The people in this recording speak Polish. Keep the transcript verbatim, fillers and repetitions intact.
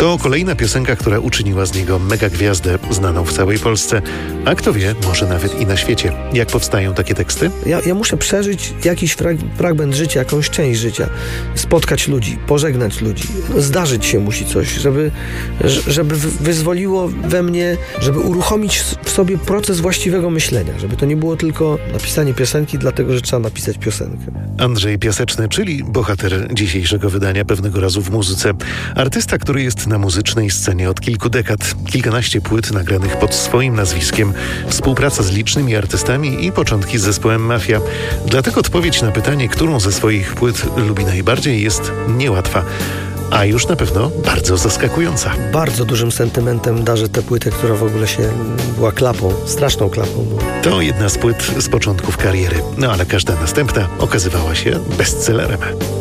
To kolejna piosenka, która uczyniła z niego megagwiazdę, znaną w całej Polsce, a kto wie, może nawet i na świecie. Jak powstają takie teksty? Ja, ja muszę przeżyć jakiś frag- fragment życia, jakąś część życia, spotkać ludzi, pożegnać ludzi. Zdarzyć się musi coś, żeby, żeby wyzwoliło we mnie, żeby uruchomić w sobie proces właściwego myślenia, żeby to nie było tylko napisanie piosenki, dlatego że trzeba napisać piosenkę. Andrzej Piaseczny, czyli bohater dzisiejszego wydania Pewnego razu w muzyce. Artysta, który jest na muzycznej scenie od kilku dekad. Kilkanaście płyt nagranych pod swoim nazwiskiem, współpraca z licznymi artystami i początki z zespołem Mafia. Dlatego odpowiedź na pytanie, którą ze swoich płyt lubi najbardziej, jest niełatwa. A już na pewno bardzo zaskakująca. Bardzo dużym sentymentem darzę tę płytę, która w ogóle się była klapą, straszną klapą. To jedna z płyt z początków kariery, no ale każda następna okazywała się bestsellerem.